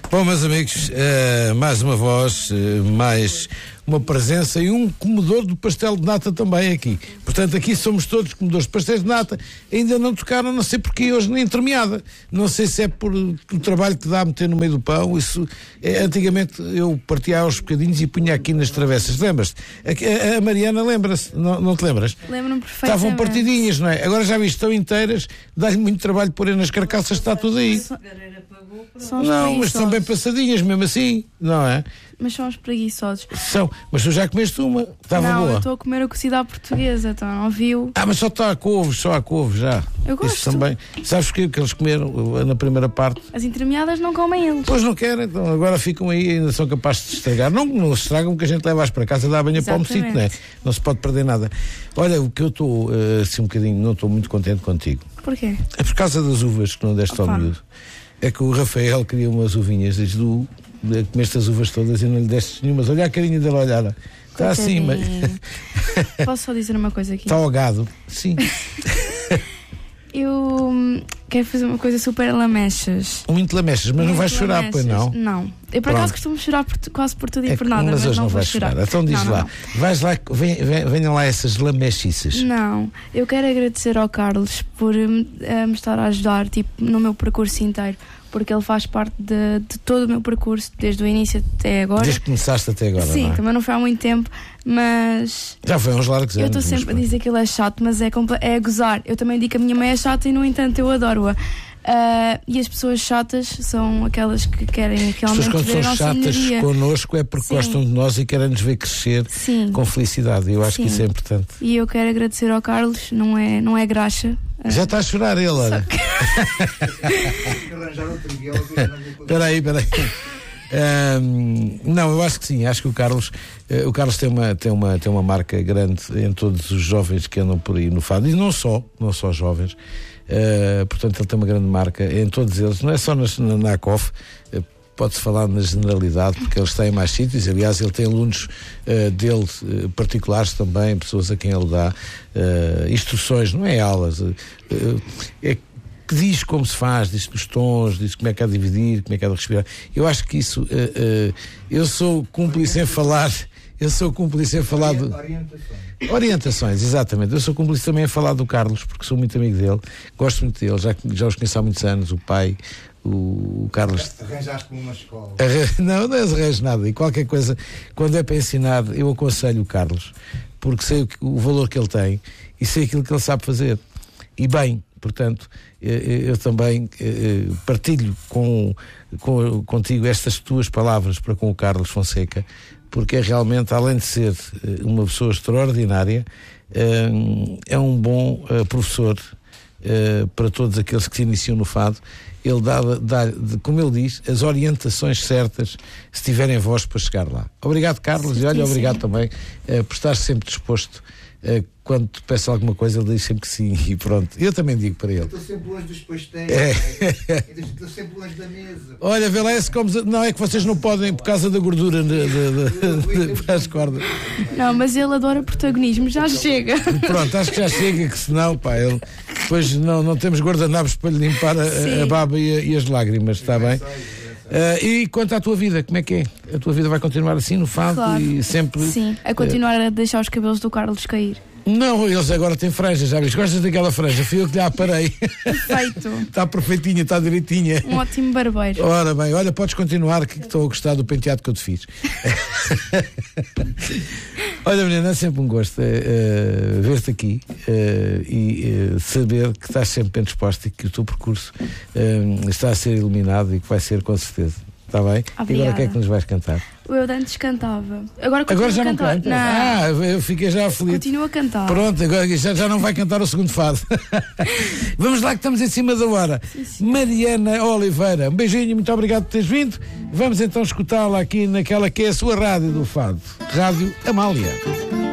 Bom, meus amigos, mais uma voz, mais uma presença e um comedor do pastel de nata também aqui. Portanto, aqui somos todos comedores de pastéis de nata. Ainda não tocaram, não sei porquê, hoje na entremeada. Não sei se é por o trabalho que dá a meter no meio do pão. Isso, antigamente eu partia aos bocadinhos e punha aqui nas travessas. Lembras-te? A Mariana lembra-se, não te lembras? Lembro-me perfeitamente. Estavam partidinhas, não é? Agora já viste, estão inteiras, dá-lhe muito trabalho pôr nas carcaças, está tudo aí. Não, mas estão bem passadinhas mesmo assim, não é? Mas são os preguiçosos. São, mas tu já comeste uma? Estava boa? Não, eu estou a comer a cozida à portuguesa, então não viu? Mas só está a couve, já. Eu gosto. Isso também. Sabes porquê que eles comeram na primeira parte? As entremeadas não comem eles. Pois não querem, então agora ficam aí e ainda são capazes de se estragar. Não se estragam porque a gente leva-as para casa, dá banho para o sítio, não é? Não se pode perder nada. Olha, o que eu estou assim um bocadinho, não estou muito contente contigo. Porquê? É por causa das uvas que não deste ao miúdo. É que o Rafael queria umas uvinhas, diz tu comeste as uvas todas e não lhe deste nenhumas. Olha a carinha dele, olhar. Está assim, mas. Posso só dizer uma coisa aqui? Está ahogado. Sim. Eu quero fazer uma coisa super lamechas. Muito lamechas, mas não vais chorar, lamechas. Pois não? Não. Eu por acaso costumo chorar quase por tudo e por nada, mas hoje não vou vais chorar. Então diz não, lá. Não. Vais lá, venham lá essas lamechices. Não, eu quero agradecer ao Carlos por me estar a ajudar, tipo, no meu percurso inteiro. Porque ele faz parte de todo o meu percurso, desde o início até agora. Desde que começaste até agora, sim, não é? Também não foi há muito tempo, mas... Já foi uns largos anos. Eu estou sempre a dizer que ele é chato, mas é a gozar. Eu também digo que a minha mãe é chata e, no entanto, eu adoro-a. E as pessoas chatas são aquelas que querem realmente quando ver a são nossa chatas melhoria. Connosco é porque gostam de nós e querem nos ver crescer com felicidade. Eu acho que isso é importante. E eu quero agradecer ao Carlos, não é graxa. Já está a chorar ele, olha. Espera aí. Não, eu acho que sim, acho que o Carlos tem uma marca grande em todos os jovens que andam por aí no fado, e não só jovens. Portanto, ele tem uma grande marca em todos eles, não é só na ACOF. Pode-se falar na generalidade, porque ele está em mais sítios. Aliás, ele tem alunos dele particulares também, pessoas a quem ele dá instruções, não é aulas, é que diz como se faz, diz os tons, diz como é que há de dividir, como é que há de respirar. Eu acho que isso, eu sou cúmplice em falar. Orientações, exatamente. Eu sou cúmplice também a falar do Carlos, porque sou muito amigo dele, gosto muito dele, já os conheço há muitos anos, o pai. O Carlos. Arranjaste como uma escola. Não arranjo nada. E qualquer coisa, quando é para ensinar, eu aconselho o Carlos, porque sei o valor que ele tem e sei aquilo que ele sabe fazer. E bem, portanto, eu também partilho contigo estas tuas palavras para com o Carlos Fonseca, porque é realmente, além de ser uma pessoa extraordinária, é um bom professor para todos aqueles que se iniciam no fado. Ele dá, como ele diz, as orientações certas, se tiverem voz para chegar lá. Obrigado, Carlos, e olha, obrigado também por estar sempre disposto. Quando te peço alguma coisa, ele diz sempre que sim, e pronto. Eu também digo para ele. Eu estou sempre longe dos pastéis, estou sempre longe da mesa. Olha, vê lá, não é que vocês não podem por causa da gordura às cordas. Não, mas ele adora protagonismo, já chega. Pronto, acho que já chega, que senão, pá, ele depois não temos guardanapos para lhe limpar a baba e as lágrimas, está bem? E quanto à tua vida, como é que é? A tua vida vai continuar assim no fado? Claro. E sempre... Sim, a continuar a deixar os cabelos do Carlos cair. Não, eles agora têm franjas, já viste? Gostas daquela franja? Fui eu que lhe aparei. Perfeito. Está perfeitinha, está direitinha. Um ótimo barbeiro. Ora bem, olha, podes continuar, que estou a gostar do penteado que eu te fiz. Olha, menina, é sempre um gosto ver-te aqui e saber que estás sempre bem disposta e que o teu percurso está a ser iluminado e que vai ser com certeza. Está bem? Obrigada. E agora o que é que nos vais cantar? Eu antes cantava. Agora já a não cantar. canta? Eu fiquei já aflito. Continua a cantar. Pronto, agora já não vai cantar o segundo fado. Vamos lá que estamos em cima da hora. Sim. Mariana Oliveira, um beijinho, muito obrigado por teres vindo. Vamos então escutá-la aqui naquela que é a sua rádio do fado, Rádio Amália.